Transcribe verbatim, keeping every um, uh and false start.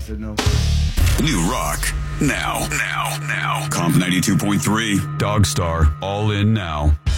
said no. New rock. Now. Now. Now. Comp ninety-two point three. Dog Star. All in now.